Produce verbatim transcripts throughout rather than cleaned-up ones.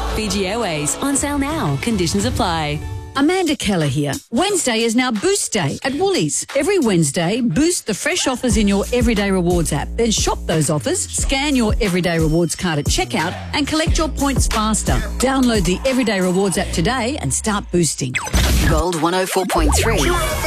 Fiji Airways, on sale now. Conditions apply. Amanda Keller here. Wednesday is now Boost Day at Woolies. Every Wednesday, boost the fresh offers in your Everyday Rewards app. Then shop those offers, scan your Everyday Rewards card at checkout and collect your points faster. Download the Everyday Rewards app today and start boosting. Gold one oh four point three.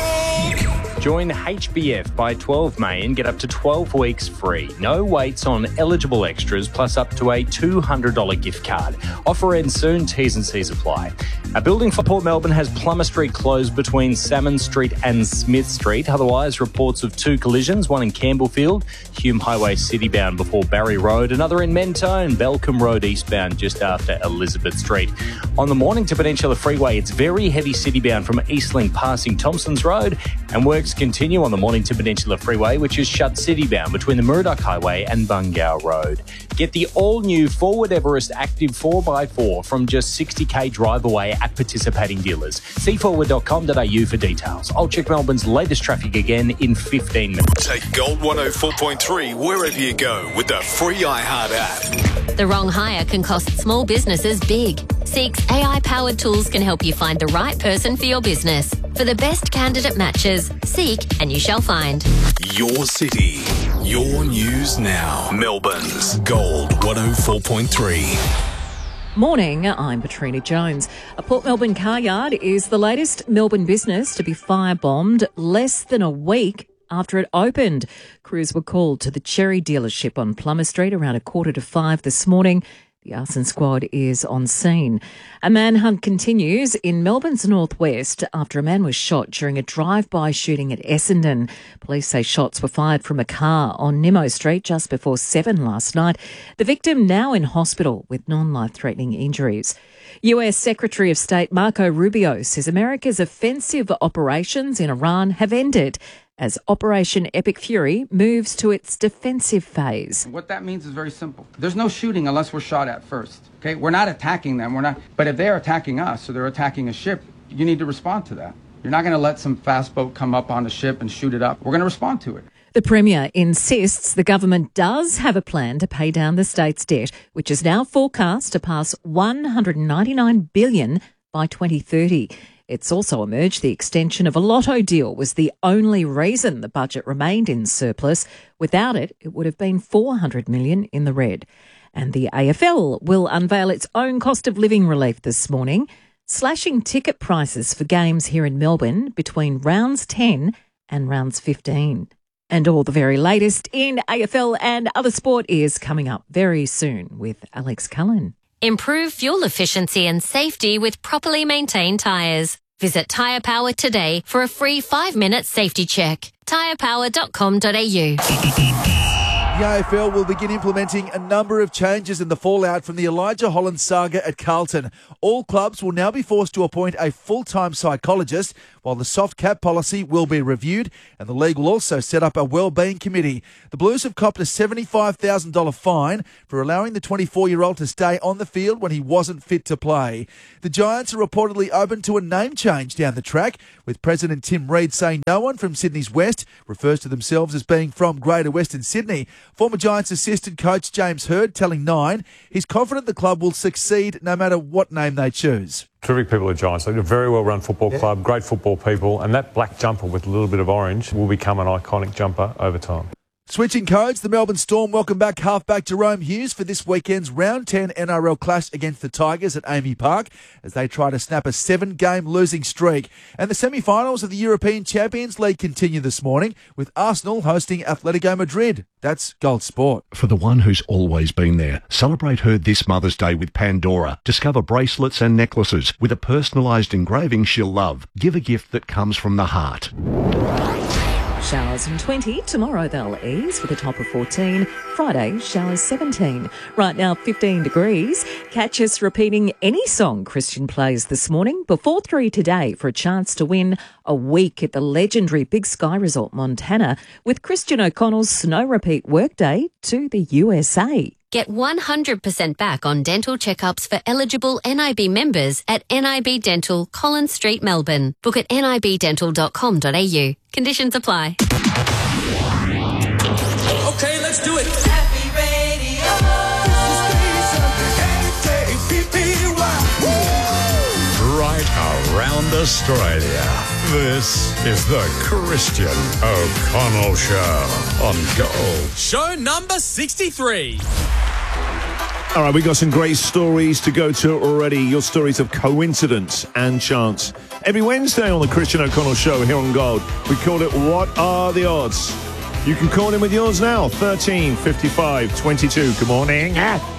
Join H B F by twelve May and get up to twelve weeks free. No waits on eligible extras, plus up to a two hundred dollars gift card. Offer ends soon, T's and C's apply. A building for Port Melbourne has Plummer Street closed between Salmon Street and Smith Street. Otherwise, reports of two collisions, one in Campbellfield, Hume Highway citybound before Barry Road, another in Mentone, Belcombe Road eastbound just after Elizabeth Street. On the Mornington Peninsula Freeway, it's very heavy citybound from Eastlink passing Thompsons Road, and works continue on the Mornington Peninsula Freeway, which is shut citybound between the Murdoch Highway and Bungao Road. Get the all-new Forward Everest Active four by four from just sixty k drive away at participating dealers. see forward dot com dot a u for details. I'll check Melbourne's latest traffic again in fifteen minutes. Take Gold one oh four point three wherever you go with the free iHeart app. The wrong hire can cost small businesses big. Seek's A I-powered tools can help you find the right person for your business. For the best candidate matches, seek and you shall find. Your city, your news now. Melbourne's Gold one oh four point three. Morning, I'm Katrina Jones. A Port Melbourne car yard is the latest Melbourne business to be firebombed less than a week after it opened. Crews were called to the Cherry dealership on Plummer Street around a quarter to five this morning. The arson squad is on scene. A manhunt continues in Melbourne's northwest after a man was shot during a drive-by shooting at Essendon. Police say shots were fired from a car on Nimmo Street just before seven last night. The victim now in hospital with non-life-threatening injuries. U S Secretary of State Marco Rubio says America's offensive operations in Iran have ended as Operation Epic Fury moves to its defensive phase. What that means is very simple. There's no shooting unless we're shot at first. Okay, we're not attacking them. We're not. But if they're attacking us or they're attacking a ship, you need to respond to that. You're not going to let some fast boat come up on the ship and shoot it up. We're going to respond to it. The Premier insists the government does have a plan to pay down the state's debt, which is now forecast to pass one hundred ninety-nine billion dollars by twenty thirty. It's also emerged the extension of a lotto deal was the only reason the budget remained in surplus. Without it, it would have been four hundred million dollars in the red. And the A F L will unveil its own cost of living relief this morning, slashing ticket prices for games here in Melbourne between rounds ten and rounds fifteen. And all the very latest in A F L and other sport is coming up very soon with Alex Cullen. Improve fuel efficiency and safety with properly maintained tyres. Visit Tyre Power today for a free five-minute safety check. tyre power dot com dot a u. The A F L will begin implementing a number of changes in the fallout from the Elijah Holland saga at Carlton. All clubs will now be forced to appoint a full-time psychologist, while the soft cap policy will be reviewed, and the league will also set up a wellbeing committee. The Blues have copped a seventy-five thousand dollars fine for allowing the twenty-four-year-old to stay on the field when he wasn't fit to play. The Giants are reportedly open to a name change down the track, with President Tim Reid saying no one from Sydney's West refers to themselves as being from Greater Western Sydney. Former Giants assistant coach James Hird telling Nine he's confident the club will succeed no matter what name they choose. Terrific people at Giants. They're a very well-run football yeah. club, great football people, and that black jumper with a little bit of orange will become an iconic jumper over time. Switching codes, the Melbourne Storm welcome back halfback Jerome Hughes for this weekend's Round ten N R L clash against the Tigers at Amy Park as they try to snap a seven-game losing streak. And the semi-finals of the European Champions League continue this morning with Arsenal hosting Atletico Madrid. That's Gold Sport. For the one who's always been there, celebrate her this Mother's Day with Pandora. Discover bracelets and necklaces with a personalised engraving she'll love. Give a gift that comes from the heart. Showers and twenty. Tomorrow they'll ease with a top of fourteen. Friday, showers seventeen. Right now, fifteen degrees. Catch us repeating any song Christian plays this morning before three today for a chance to win a week at the legendary Big Sky Resort, Montana, with Christian O'Connell's Snow Repeat Workday to the U S A. Get one hundred percent back on dental checkups for eligible N I B members at N I B Dental, Collins Street, Melbourne. Book at n i b dental dot com dot a u. Conditions apply. Okay, let's do it. Happy Radio. This is Station eight K P P Y. Australia. This is the Christian O'Connell Show on Gold. Show number sixty-three. All right, we got some great stories to go to already. Your stories of coincidence and chance. Every Wednesday on the Christian O'Connell Show here on Gold, we call it What Are the Odds? You can call in with yours now, thirteen fifty-five twenty-two. Good morning.